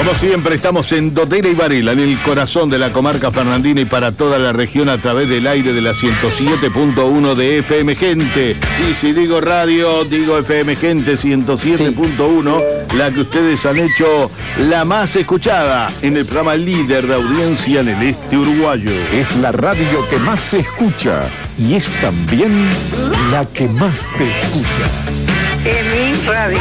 Como siempre, estamos en Dotera y Varela, en el corazón de la comarca fernandina y para toda la región a través del aire de la 107.1 de FM Gente. Y si digo radio, digo FM Gente 107.1, la que ustedes han hecho la más escuchada en el programa líder de audiencia en el este uruguayo. Es la radio que más se escucha y es también la que más te escucha. En mi radio.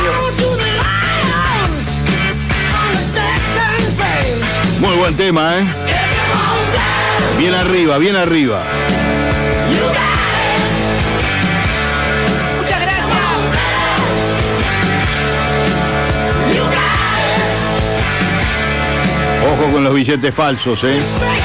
Muy buen tema, ¿eh? Bien arriba, bien arriba. Muchas gracias. Ojo con los billetes falsos, ¿eh?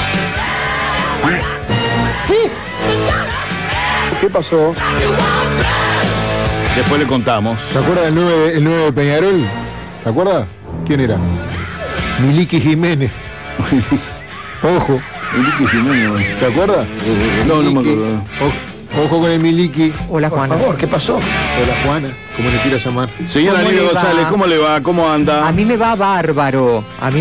¿Qué pasó? Después le contamos. ¿Se acuerda del 9 de Peñarol? ¿Se acuerda? ¿Quién era? Miliki Jiménez. Ojo. Miliki Jiménez. ¿Se acuerda? No me acuerdo. Ojo con el Miliki. Hola, Juana. Por favor, ¿qué pasó? Hola, Juana, como le quiera llamar. Señora ¿Cómo Lidia le va? González, ¿cómo le va? ¿Cómo anda? A mí me va bárbaro.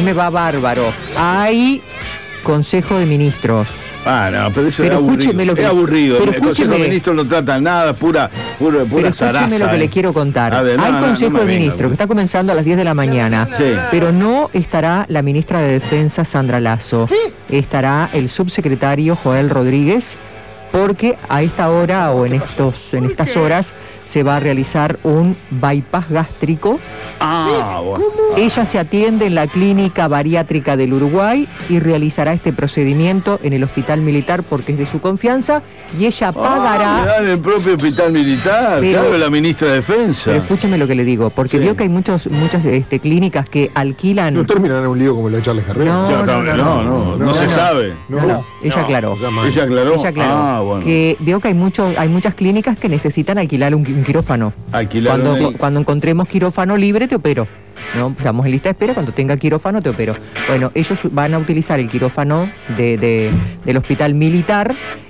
Hay Consejo de Ministros. Ah, no, pero eso Pero es aburrido. escúcheme lo que- Es aburrido. pero El Consejo de escúcheme. Ministros no trata nada, pura Pero escúcheme zaraza, lo que le quiero contar. A ver, Hay no, Consejo no me de venga, Ministros que está comenzando a las 10 de la mañana. Sí. Pero no estará la ministra de Defensa, Sandra Lasso. Estará el subsecretario Joel Rodríguez, porque a esta hora o en estas horas se va a realizar un bypass gástrico. Ah, bueno. Ella se atiende en la clínica bariátrica del Uruguay y realizará este procedimiento en el hospital militar porque es de su confianza y ella pagará. En el propio hospital militar, Pero- claro, la ministra de Defensa. Pero escúcheme lo que le digo, porque Sí. veo que hay muchas clínicas que alquilan. No terminará en un lío como lo de Charles Carrera. No, Ya, no se sabe. Ella aclaró. Ella aclaró. Ella aclaró Ah, bueno. que veo que hay muchas clínicas que necesitan alquilar un quirófano. Alquilar Cuando encontremos quirófano libre te opero. ¿No? Estamos en lista de espera, cuando tenga quirófano te opero. Bueno, ellos van a utilizar el quirófano del hospital militar,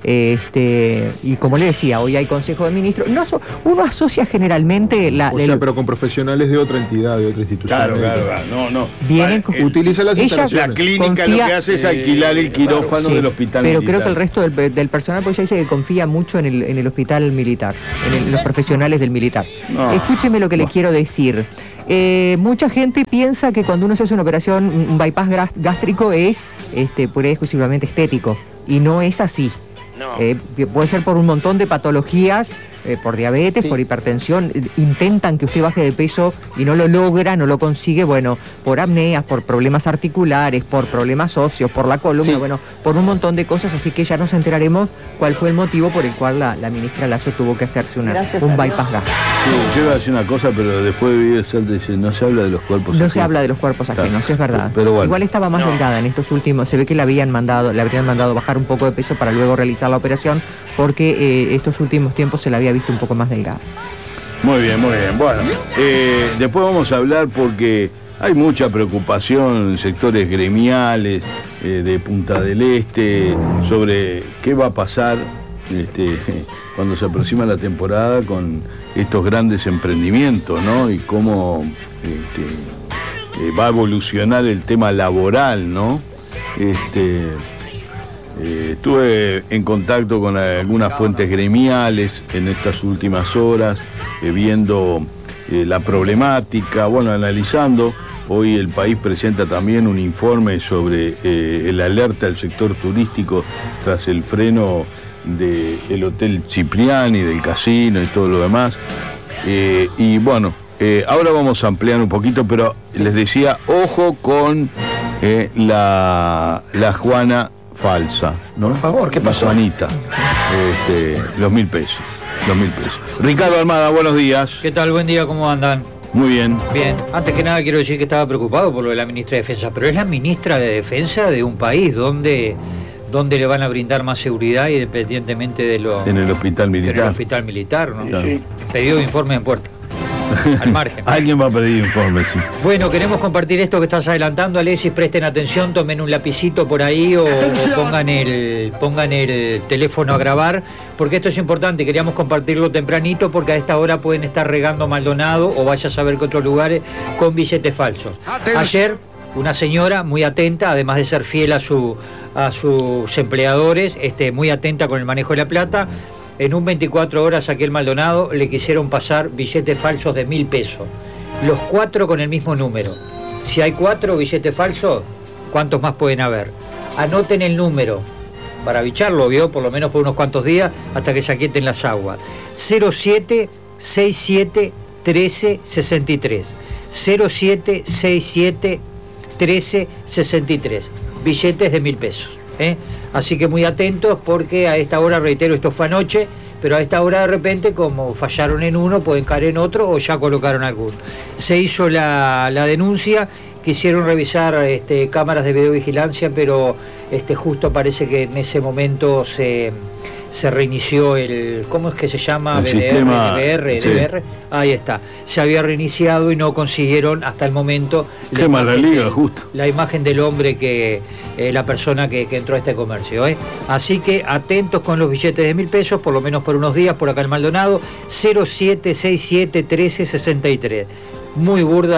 y como le decía, hoy hay Consejo de Ministros. Uno asocia generalmente Pero con profesionales de otra entidad, de otra institución. Claro, médica. no. Vienen con- Utiliza las Ella- instalaciones. La clínica Confía- lo que hace es alquilar el quirófano Sí, del hospital pero militar. creo que el resto del personal, pues ya dice que confía mucho en el hospital militar, en los profesionales del militar. No. Escúcheme lo que le quiero decir. Mucha gente piensa que cuando uno se hace una operación, un bypass gástrico es pura y exclusivamente estético, y no es así. Puede ser por un montón de patologías, por diabetes, por hipertensión. Intentan que usted baje de peso y no lo logra, no lo consigue, bueno, por apneas, por problemas articulares, por problemas óseos, por la columna, bueno, por un montón de cosas, así que ya nos enteraremos cuál fue el motivo por el cual la ministra Lasso tuvo que hacerse un bypass gástrico. Sí, yo iba a decir una cosa, pero después de vivir Salta dice, no se habla de los cuerpos No ajenos. se habla de los cuerpos ajenos, Claro. es verdad. Pero bueno. Igual estaba más delgada en estos últimos, se ve que le habrían mandado bajar un poco de peso para luego realizar la operación, porque estos últimos tiempos se la había visto un poco más delgada. Muy bien. Bueno, después vamos a hablar porque hay mucha preocupación en sectores gremiales de Punta del Este sobre qué va a pasar cuando se aproxima la temporada con estos grandes emprendimientos, ¿no? Y cómo va a evolucionar el tema laboral, ¿no? Estuve en contacto con algunas fuentes gremiales en estas últimas horas, viendo la problemática, analizando. Hoy el país presenta también un informe sobre el alerta del sector turístico tras el freno del Hotel Cipriani, del casino y todo lo demás. Ahora vamos a ampliar un poquito, pero les decía, ojo con la Juana falsa, ¿no? Por favor, ¿qué pasó? La Juanita, los 1.000 pesos. Ricardo Almada, buenos días. ¿Qué tal? Buen día, ¿cómo andan? Muy bien. Bien, antes que nada quiero decir que estaba preocupado por lo de la ministra de Defensa, pero es la ministra de Defensa de un país donde le van a brindar más seguridad independientemente de lo En el hospital en el militar. hospital militar, ¿no? Claro. Pedido de informe en puerta, al margen. Alguien va a pedir informes, sí. Bueno, queremos compartir esto que estás adelantando, Alexis, presten atención, tomen un lapicito por ahí o pongan el teléfono a grabar, porque esto es importante, queríamos compartirlo tempranito porque a esta hora pueden estar regando Maldonado o vaya a saber que otros lugares con billetes falsos. una señora muy atenta, además de ser fiel a sus empleadores, muy atenta con el manejo de la plata. En un 24 horas aquí en Maldonado le quisieron pasar billetes falsos de 1.000 pesos. Los 4 con el mismo número. Si hay 4 billetes falsos, ¿cuántos más pueden haber? Anoten el número para bicharlo, ¿vio? Por lo menos por unos cuantos días hasta que se aquieten las aguas. 0767 1363. 0767 1363. Billetes de 1.000 pesos. Así que muy atentos porque a esta hora, reitero, esto fue anoche, pero a esta hora de repente, como fallaron en uno, pueden caer en otro o ya colocaron alguno. Se hizo la denuncia, quisieron revisar cámaras de videovigilancia, pero justo parece que en ese momento se reinició ¿cómo es que se llama? El sistema, DVR. Ahí está. Se había reiniciado y no consiguieron hasta el momento la imagen del hombre la persona que entró a este comercio. Así que atentos con los billetes de 1.000 pesos, por lo menos por unos días, por acá en Maldonado. 0767 1363. Muy burda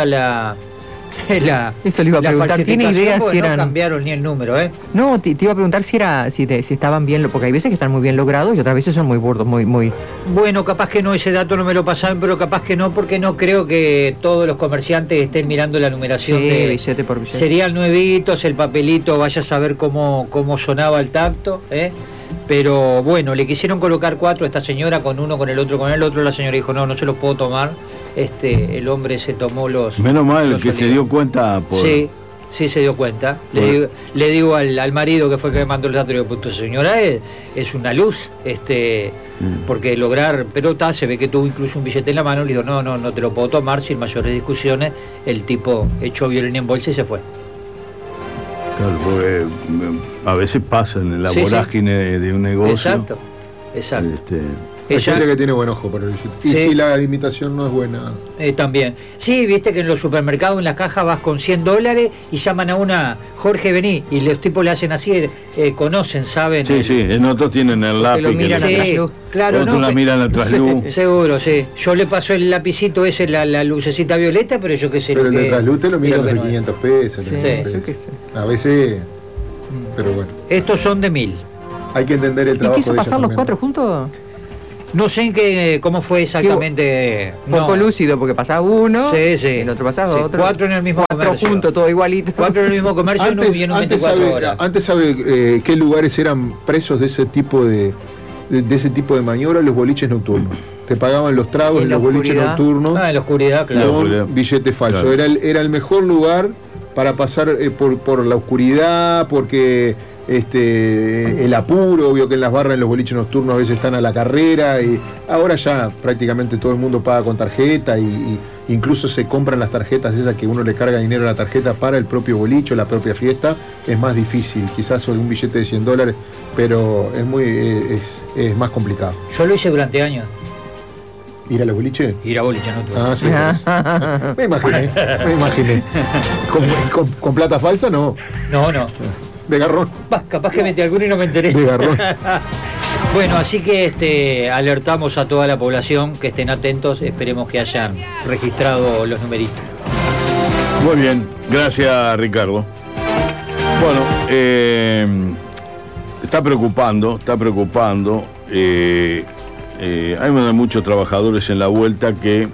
eso le iba a preguntar, ¿tiene idea si eran? No cambiaron ni el número, No, te iba a preguntar si estaban bien, porque hay veces que están muy bien logrados y otras veces son muy burdos, muy... Bueno, capaz que no, ese dato no me lo pasaron, pero capaz que no, porque no creo que todos los comerciantes estén mirando la numeración de billete por billete. Serían nuevitos, el papelito, vaya a saber cómo sonaba el tacto, Pero bueno, le quisieron colocar 4 a esta señora, con uno, con el otro, la señora dijo, no se los puedo tomar. El hombre se tomó los... Menos mal los que olivos. se dio cuenta por... Sí, se dio cuenta. Le digo al marido que fue que me mandó el dato, le digo, pues señora es una luz, porque lograr, pero se ve que tuvo incluso un billete en la mano, le digo, no te lo puedo tomar sin mayores discusiones. El tipo echó violín en bolsa y se fue. Claro, porque a veces pasan en la vorágine de un negocio. Exacto. Hay gente que tiene buen ojo para el billete. Y si la imitación no es buena. También. Sí, viste que en los supermercados, en la caja, vas con $100 y llaman a una, Jorge, vení, y los tipos le hacen así, conocen, saben. Sí, en otros tienen el lápiz. Lo miran a trasluz. Claro, otros la miran a trasluz. Seguro, sí. Yo le paso el lapicito ese, la lucecita violeta, pero yo qué sé. Pero el de trasluz te lo miran los de 500 pesos. Sí, yo qué sé. A veces, pero bueno. Estos son de 1.000. Hay que entender el trabajo. ¿Y quiso pasar los 4 juntos? No sé cómo fue exactamente. Poco lúcido, porque pasaba uno, el otro pasaba otro. 4 en el mismo 4 comercio. Juntos, todo igualito. 4 en el mismo comercio y en un 24 horas. Antes sabe qué lugares eran presos de ese tipo de ese tipo de maniobra, los boliches nocturnos. Te pagaban los tragos en los boliches nocturnos. En la oscuridad, claro. Con billete falso. Claro. Era el mejor lugar para pasar por la oscuridad, porque el apuro, obvio que en las barras, en los boliches nocturnos a veces están a la carrera, y ahora ya prácticamente todo el mundo paga con tarjeta, y incluso se compran las tarjetas esas que uno le carga dinero a la tarjeta para el propio boliche, la propia fiesta. Es más difícil, quizás un billete de $100, pero es más complicado. Yo lo hice durante años. ¿Ir a los boliches? Ir a boliche, no. Sí, me imaginé. ¿Con plata falsa? No. No. De garrón. Capaz que metí alguno y no me enteré. De garrón. Bueno, así que alertamos a toda la población que estén atentos, esperemos que hayan registrado los numeritos. Muy bien, gracias Ricardo. Bueno, está preocupando. Hay muchos trabajadores en la vuelta que,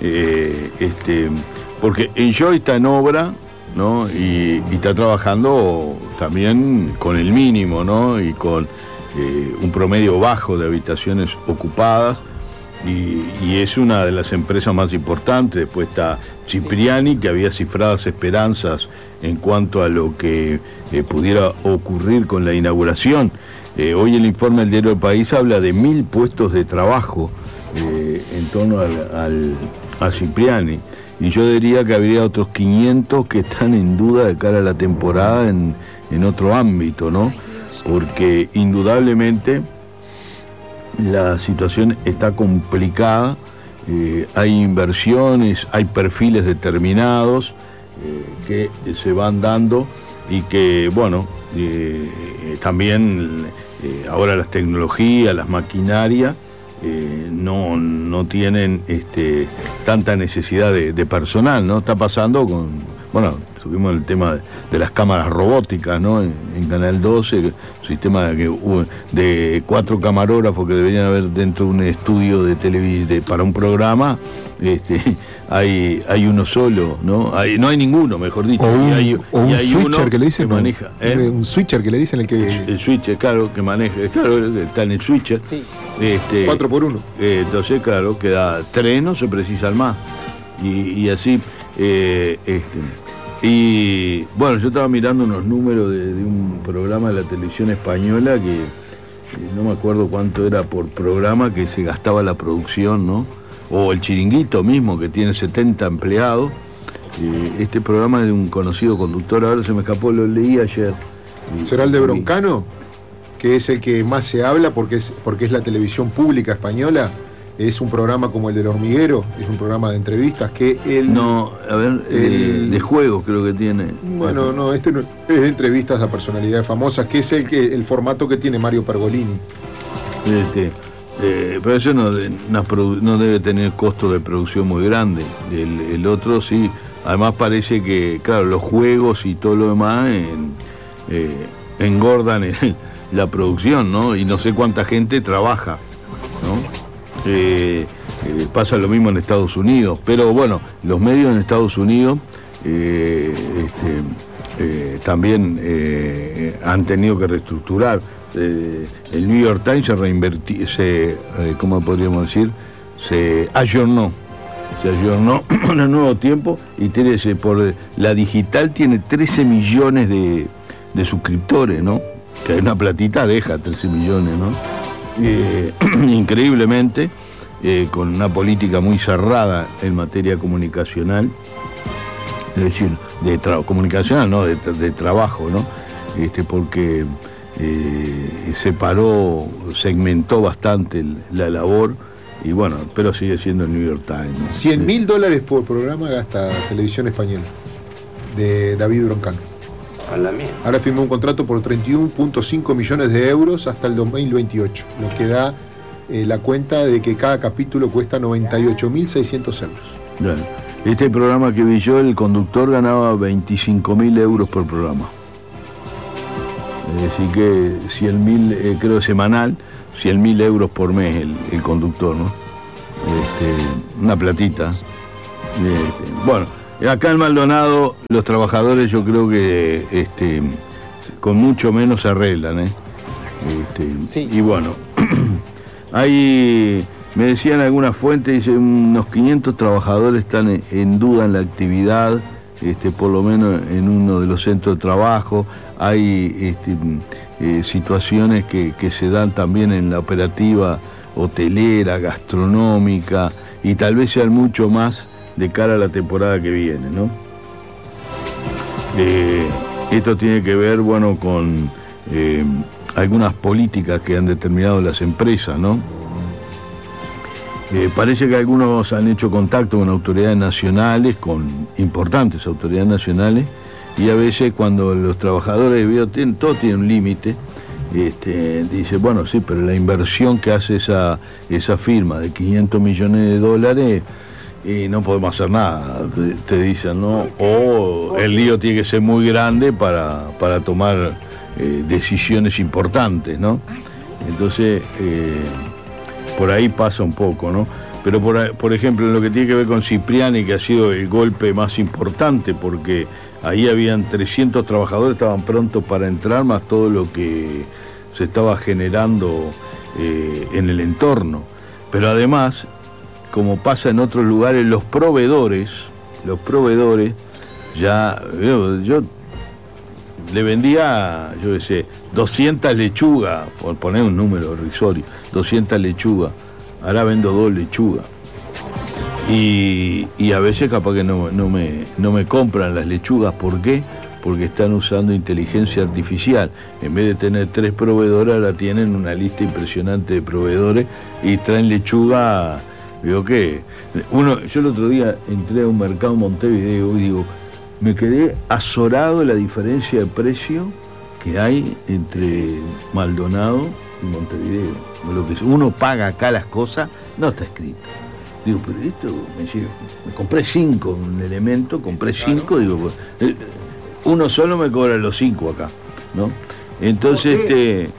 porque Enjoy está en obra, ¿no? Y está trabajando también con el mínimo, ¿no? Y con un promedio bajo de habitaciones ocupadas, y es una de las empresas más importantes. Después está Cipriani, que había cifradas esperanzas en cuanto a lo que pudiera ocurrir con la inauguración. Hoy el informe del diario El País habla de 1.000 puestos de trabajo en torno a Cipriani. Y yo diría que habría otros 500 que están en duda de cara a la temporada en otro ámbito, ¿no? Porque indudablemente la situación está complicada, hay inversiones, hay perfiles determinados que se van dando, y que, bueno, también ahora las tecnologías, las maquinarias, no tienen tanta necesidad de personal, ¿no? Está pasando con, bueno, tuvimos el tema de las cámaras robóticas, ¿no? En Canal 12, sistema de 4 camarógrafos que deberían haber dentro de un estudio de televisión para un programa. Hay uno solo, ¿no? No hay ninguno, mejor dicho. O un switcher que le dicen. Que maneja, un switcher que le dicen el switcher, claro, que maneja. Claro, está en el switcher. Sí. 4x1. Entonces, claro, queda 3, no se precisan más. Y así. Y bueno, yo estaba mirando unos números de un programa de la televisión española que no me acuerdo cuánto era por programa que se gastaba la producción, ¿no? O el Chiringuito mismo, que tiene 70 empleados. Este programa es de un conocido conductor, ahora se me escapó, lo leí ayer. ¿Será el de Broncano? Que es el que más se habla porque es la televisión pública española. Es un programa como el del Hormiguero, es un programa de entrevistas que él... No, a ver, de juegos creo que tiene. Bueno, no, este no, es de entrevistas a personalidades famosas, que es el formato que tiene Mario Pergolini. Pero eso no debe tener costo de producción muy grande. El otro sí. Además parece que, claro, los juegos y todo lo demás engordan la producción, ¿no? Y no sé cuánta gente trabaja, ¿no? Pasa lo mismo en Estados Unidos. Pero bueno, los medios en Estados Unidos también han tenido que reestructurar. El New York Times ¿cómo podríamos decir? Se ayornó en el nuevo tiempo y por la digital tiene 13 millones de suscriptores, ¿no? Que hay una platita, deja 13 millones, ¿no? Increíblemente, con una política muy cerrada en materia comunicacional, es decir, comunicacional, no, de trabajo, ¿no? Porque segmentó bastante la labor y bueno, pero sigue siendo el New York Times, ¿no? $100.000 por programa gasta Televisión Española, de David Broncano. Ahora firmó un contrato por 31.5 millones de euros hasta el 2028, lo que da la cuenta de que cada capítulo cuesta 98.600 euros. Claro. Este programa que vi yo, el conductor ganaba 25.000 euros por programa. Así que 100.000, creo semanal, 100.000 euros por mes el conductor, ¿no? Una platita. Bueno, acá en Maldonado los trabajadores yo creo que con mucho menos se arreglan, ¿eh? Sí. Y bueno, hay, me decían algunas fuentes, dicen unos 500 trabajadores están en duda en la actividad, por lo menos en uno de los centros de trabajo. Hay situaciones que se dan también en la operativa hotelera, gastronómica, y tal vez sean mucho más de cara a la temporada que viene, ¿no? Esto tiene que ver, bueno, con algunas políticas que han determinado las empresas, ¿no? Parece que algunos han hecho contacto con autoridades nacionales, con importantes autoridades nacionales, y a veces cuando los trabajadores todo tiene un límite, dice, bueno, sí, pero la inversión que hace esa firma de $500 millones, y no podemos hacer nada, te dicen, ¿no? O el lío tiene que ser muy grande para tomar decisiones importantes, ¿no? Entonces, por ahí pasa un poco, ¿no? Pero por ejemplo, en lo que tiene que ver con Cipriani, que ha sido el golpe más importante, porque ahí habían 300 trabajadores, estaban prontos para entrar, más todo lo que se estaba generando en el entorno. Pero además, como pasa en otros lugares, los proveedores ya, yo le vendía, yo qué sé, 200 lechugas, por poner un número irrisorio, 200 lechugas, ahora vendo 2 lechugas. Y a veces capaz que no me compran las lechugas. ¿Por qué? Porque están usando inteligencia artificial. En vez de tener 3 proveedores, ahora tienen una lista impresionante de proveedores y traen lechuga. Veo que yo el otro día entré a un mercado en Montevideo y digo, me quedé azorado de la diferencia de precio que hay entre Maldonado y Montevideo. Lo que uno paga acá las cosas no está escrito. Digo, pero esto, me compré 5, un elemento, compré 5, digo, pues, uno solo me cobra los 5 acá, ¿no? Entonces,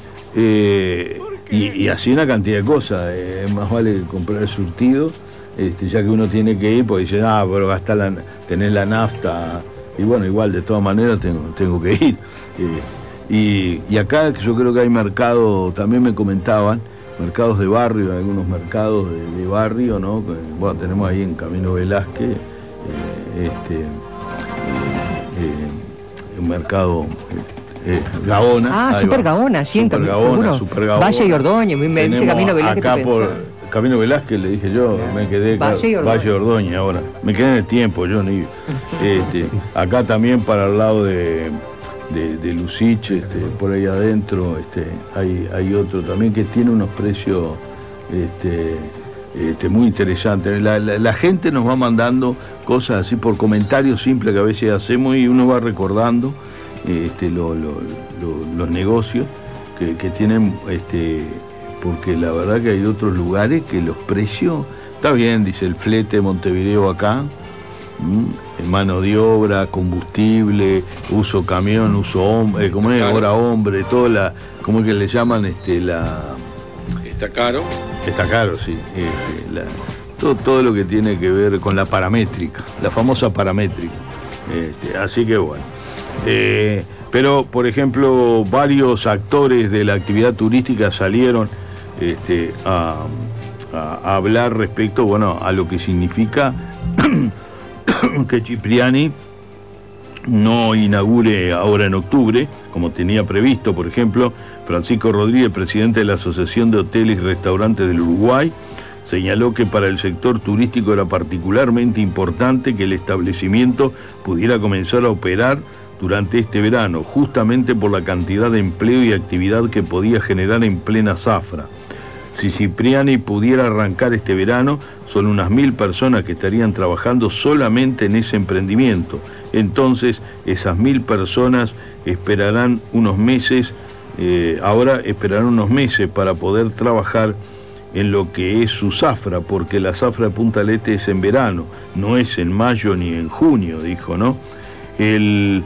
y así una cantidad de cosas, más vale comprar el surtido, ya que uno tiene que ir, porque dice, pero tenés la nafta, y bueno, igual de todas maneras tengo que ir. Y acá yo creo que hay mercados, también me comentaban, mercados de barrio, algunos mercados de barrio, ¿no? Bueno, tenemos ahí en Camino Velázquez, un mercado Gaona. Super Gaona, sí, Super Gaona, Super Gaona. Valle y Ordóñez, me dice Camino Velázquez. Acá por Camino Velázquez, le dije yo, me quedé Valle y Ordóñez ahora. Me quedé en el tiempo, yo ni. Acá también para el lado de Lucich, por ahí adentro, hay otro también que tiene unos precios muy interesantes. La gente nos va mandando cosas así por comentarios simples que a veces hacemos y uno va recordando los negocios que tienen, porque la verdad que hay otros lugares que los precios, está bien, dice el flete de Montevideo acá, mano de obra, combustible, uso camión, uso hombre, como es hora hombre, toda ¿cómo es que le llaman? Está caro. Está caro, sí. Todo lo que tiene que ver con la paramétrica, la famosa paramétrica. Así que bueno. Pero, por ejemplo, varios actores de la actividad turística salieron a hablar respecto, bueno, a lo que significa que Cipriani no inaugure ahora en octubre, como tenía previsto. Por ejemplo, Francisco Rodríguez, presidente de la Asociación de Hoteles y Restaurantes del Uruguay, señaló que para el sector turístico era particularmente importante que el establecimiento pudiera comenzar a operar durante este verano, justamente por la cantidad de empleo y actividad que podía generar en plena zafra. Si Cipriani pudiera arrancar este verano, son unas 1000 personas que estarían trabajando solamente en ese emprendimiento. Entonces, esas 1000 personas esperarán unos meses, para poder trabajar en lo que es su zafra, porque la zafra de Punta del Este es en verano, no es en mayo ni en junio, dijo, ¿no? El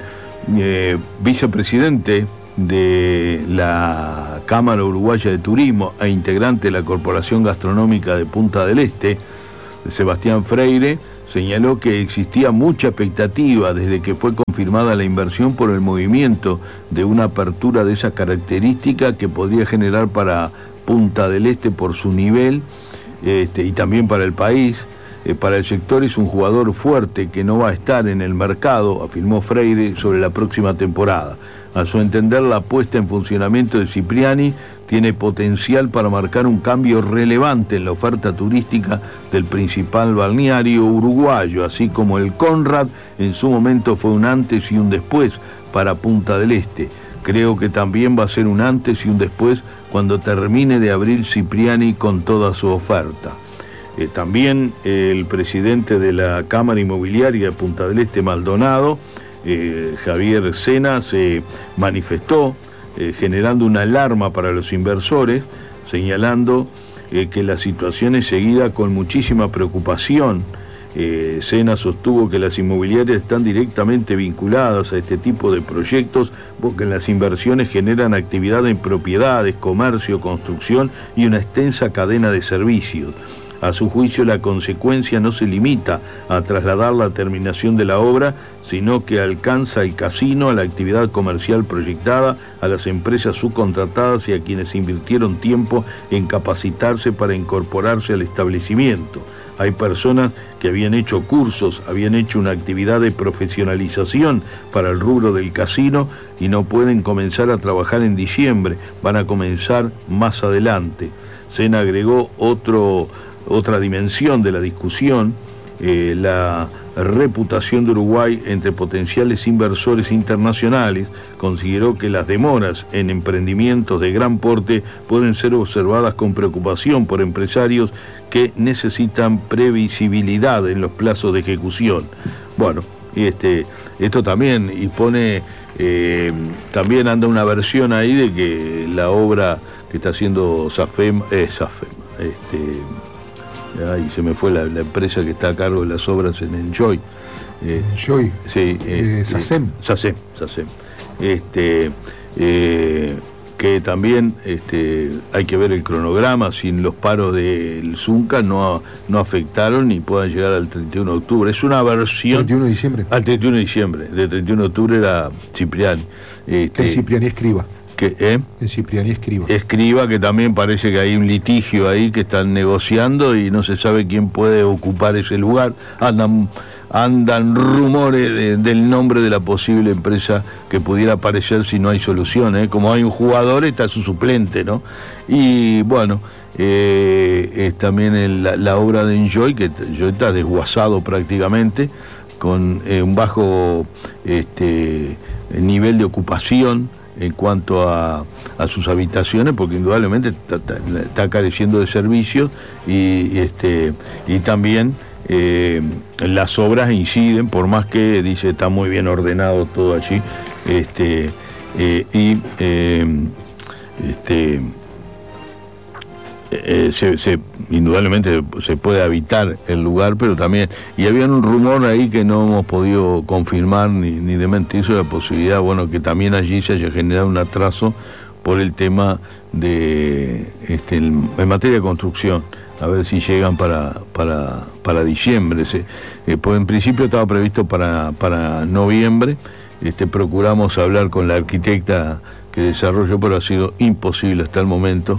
vicepresidente de la Cámara Uruguaya de Turismo e integrante de la Corporación Gastronómica de Punta del Este, Sebastián Freire, señaló que existía mucha expectativa desde que fue confirmada la inversión por el movimiento de una apertura de esas características que podría generar para Punta del Este por su nivel y también para el país. Para el sector es un jugador fuerte que no va a estar en el mercado, afirmó Freire sobre la próxima temporada. A su entender, la puesta en funcionamiento de Cipriani tiene potencial para marcar un cambio relevante en la oferta turística del principal balneario uruguayo, así como el Conrad en su momento fue un antes y un después para Punta del Este. Creo que también va a ser un antes y un después cuando termine de abrir Cipriani con toda su oferta. También el presidente de la Cámara Inmobiliaria de Punta del Este, Maldonado, Javier Sena, se manifestó generando una alarma para los inversores, señalando que la situación es seguida con muchísima preocupación. Sena sostuvo que las inmobiliarias están directamente vinculadas a este tipo de proyectos porque las inversiones generan actividad en propiedades, comercio, construcción y una extensa cadena de servicios. A su juicio, la consecuencia no se limita a trasladar la terminación de la obra, sino que alcanza al casino, a la actividad comercial proyectada, a las empresas subcontratadas y a quienes invirtieron tiempo en capacitarse para incorporarse al establecimiento. Hay personas que habían hecho cursos, habían hecho una actividad de profesionalización para el rubro del casino y no pueden comenzar a trabajar en diciembre, van a comenzar más adelante. Sena agregó otra dimensión de la discusión, la reputación de Uruguay entre potenciales inversores internacionales. Consideró que las demoras en emprendimientos de gran porte pueden ser observadas con preocupación por empresarios que necesitan previsibilidad en los plazos de ejecución. Bueno, esto también, y pone, también anda una versión ahí de que la obra que está haciendo SAFEM, Ay, se me fue la empresa que está a cargo de las obras en Enjoy. Enjoy. Sí. SACEM. SACEM. Que también hay que ver el cronograma, sin los paros del Zunca no afectaron y puedan llegar al 31 de octubre. Es una versión... 31 de diciembre. Al 31 de diciembre. De 31 de octubre era Cipriani. El Cipriani Escriba. El Cipriani Escriba. Escriba, que también parece que hay un litigio ahí que están negociando y no se sabe quién puede ocupar ese lugar. Andan rumores del nombre de la posible empresa que pudiera aparecer si no hay solución, ¿eh? Como hay un jugador, está su suplente, ¿no? Y bueno, es también la obra de Enjoy, que Enjoy está desguazado prácticamente, con un bajo nivel de ocupación en cuanto a sus habitaciones, porque indudablemente está careciendo de servicios y también las obras inciden, por más que dice está muy bien ordenado todo allí, indudablemente se puede habitar el lugar, pero también, y había un rumor ahí que no hemos podido confirmar ni desmentir sobre la posibilidad, bueno, que también allí se haya generado un atraso por el tema de en materia de construcción, a ver si llegan para diciembre. Pues en principio estaba previsto para noviembre. Procuramos hablar con la arquitecta que desarrolló, pero ha sido imposible hasta el momento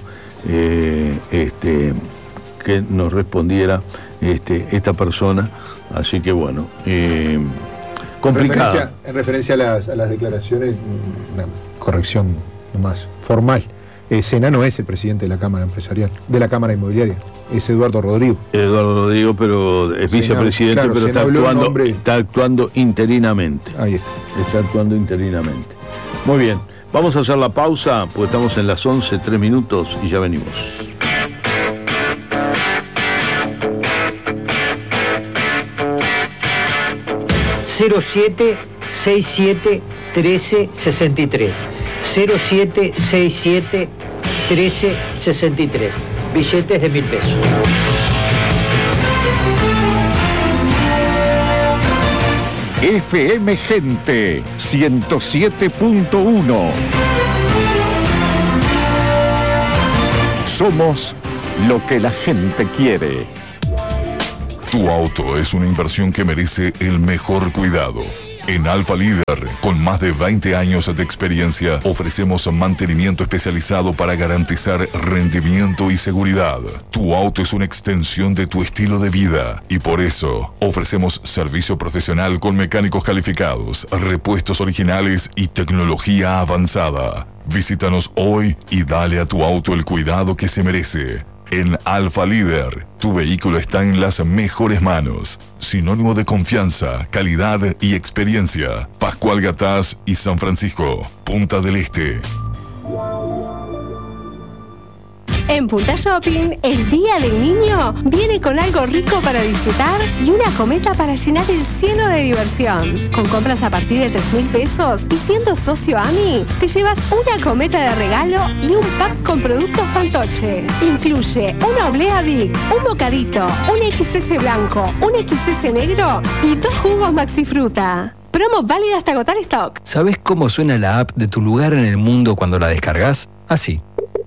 que nos respondiera esta persona. Así que bueno, complicado. En referencia a las declaraciones, una corrección más formal. Sena no es el presidente de la Cámara Empresarial, de la Cámara Inmobiliaria, es Eduardo Rodrigo. Pero es vicepresidente, claro, pero está actuando interinamente. Ahí está. Está actuando interinamente. Muy bien, vamos a hacer la pausa, porque estamos en las 11:03 y ya venimos. ...0767-1363... 0767-1363... billetes de 1.000 pesos. FM Gente 107.1. Somos lo que la gente quiere. Tu auto es una inversión que merece el mejor cuidado. En Alfa Líder, con más de 20 años de experiencia, ofrecemos mantenimiento especializado para garantizar rendimiento y seguridad. Tu auto es una extensión de tu estilo de vida y por eso ofrecemos servicio profesional con mecánicos calificados, repuestos originales y tecnología avanzada. Visítanos hoy y dale a tu auto el cuidado que se merece. En Alfa Líder, tu vehículo está en las mejores manos. Sinónimo de confianza, calidad y experiencia. Pascual Gatás y San Francisco, Punta del Este. En Punta Shopping, el Día del Niño viene con algo rico para disfrutar y una cometa para llenar el cielo de diversión. Con compras a partir de 3.000 pesos y siendo socio AMI, te llevas una cometa de regalo y un pack con productos Fantoche. Incluye una oblea Big, un bocadito, un XS blanco, un XS negro y 2 jugos Maxi Fruta. Promo válida hasta agotar stock. ¿Sabes cómo suena la app de tu lugar en el mundo cuando la descargas? Así.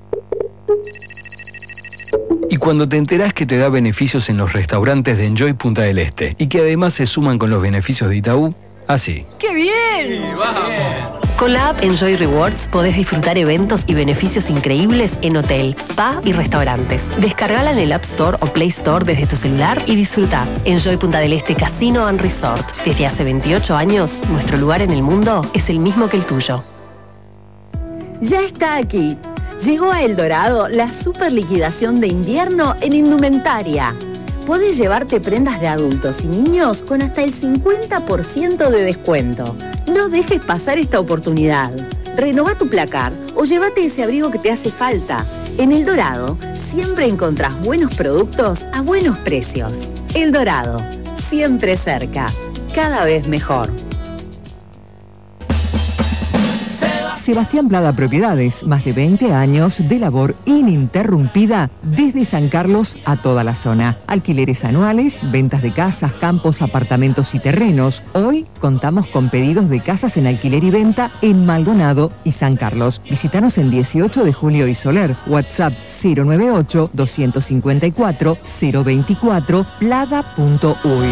Y cuando te enterás que te da beneficios en los restaurantes de Enjoy Punta del Este y que además se suman con los beneficios de Itaú, así. ¡Qué bien! Con la app Enjoy Rewards podés disfrutar eventos y beneficios increíbles en hotel, spa y restaurantes. Descargala en el App Store o Play Store desde tu celular y disfruta. Enjoy Punta del Este Casino and Resort. Desde hace 28 años, nuestro lugar en el mundo es el mismo que el tuyo. Ya está aquí. Llegó a El Dorado la super liquidación de invierno en indumentaria. Podés llevarte prendas de adultos y niños con hasta el 50% de descuento. No dejes pasar esta oportunidad. Renová tu placar o llévate ese abrigo que te hace falta. En El Dorado siempre encontrás buenos productos a buenos precios. El Dorado, siempre cerca, cada vez mejor. Sebastián Plada Propiedades, más de 20 años de labor ininterrumpida desde San Carlos a toda la zona. Alquileres anuales, ventas de casas, campos, apartamentos y terrenos. Hoy contamos con pedidos de casas en alquiler y venta en Maldonado y San Carlos. Visítanos en 18 de Julio y Soler. WhatsApp 098-254-024, plada.uy.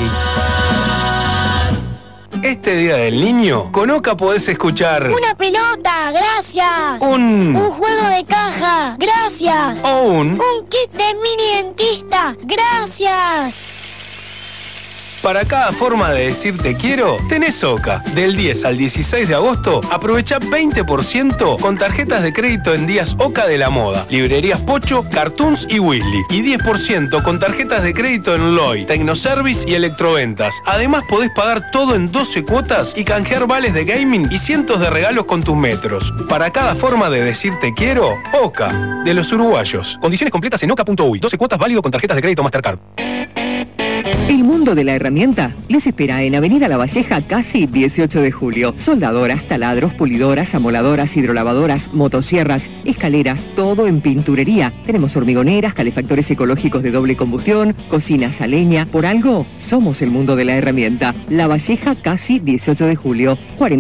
Este Día del Niño, con Oca podés escuchar una pelota, gracias. Un juego de caja, gracias. O un kit de mini dentista, gracias. Para cada forma de decir te quiero, tenés Oca. Del 10 al 16 de agosto, aprovecha 20% con tarjetas de crédito en días Oca de la Moda, librerías Pocho, Cartoons y Weasley. Y 10% con tarjetas de crédito en Loy, Tecnoservice y Electroventas. Además podés pagar todo en 12 cuotas y canjear vales de gaming y cientos de regalos con tus metros. Para cada forma de decir te quiero, Oca, de los uruguayos. Condiciones completas en oca.uy. 12 cuotas válido con tarjetas de crédito Mastercard. El mundo de la herramienta les espera en Avenida La Valleja, casi 18 de julio. Soldadoras, taladros, pulidoras, amoladoras, hidrolavadoras, motosierras, escaleras, todo en pinturería. Tenemos hormigoneras, calefactores ecológicos de doble combustión, cocinas a leña. Por algo, somos el mundo de la herramienta. La Valleja, casi 18 de julio.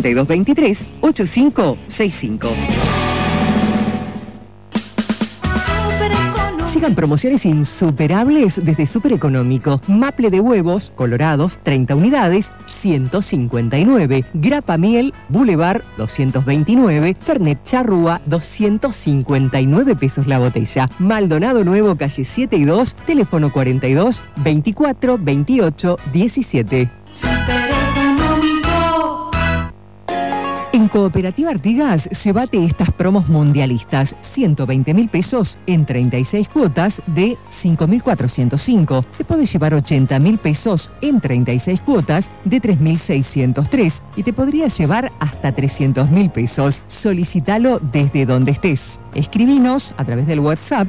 4223-8565. Llegan promociones insuperables desde Super Económico. Maple de huevos, colorados, 30 unidades, 159. Grapa miel, Boulevard, 229. Fernet Charrúa, 259 pesos la botella. Maldonado Nuevo, calle 7 y 2, teléfono 42 24 28 17. En Cooperativa Artigas, llévate estas promos mundialistas. 120.000 pesos en 36 cuotas de 5.405. Te podés llevar 80.000 pesos en 36 cuotas de 3.603. Y te podrías llevar hasta 300.000 pesos. Solicítalo desde donde estés. Escribinos a través del WhatsApp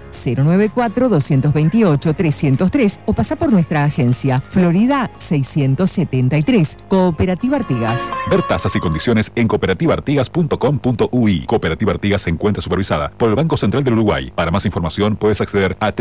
094-228-303 o pasá por nuestra agencia Florida 673. Cooperativa Artigas. Ver tasas y condiciones en cooperativaartigas.com.uy. Cooperativa Artigas se encuentra supervisada por el Banco Central del Uruguay. Para más información puedes acceder a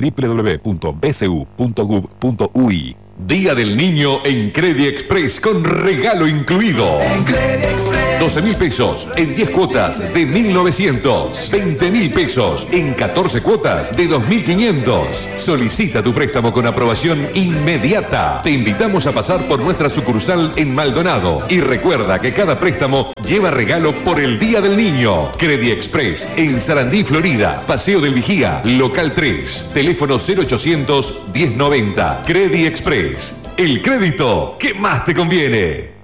www.bcu.gov.uy. Día del Niño en Credit Express con regalo incluido. En Credit Express. 12.000 pesos en 10 cuotas de 1.900. 20.000 pesos en 14 cuotas de 2.500. Solicita tu préstamo con aprobación inmediata. Te invitamos a pasar por nuestra sucursal en Maldonado. Y recuerda que cada préstamo lleva regalo por el Día del Niño. Credit Express en Sarandí, Florida. Paseo del Vigía, local 3. Teléfono 0800 1090. Credit Express. El crédito que más te conviene.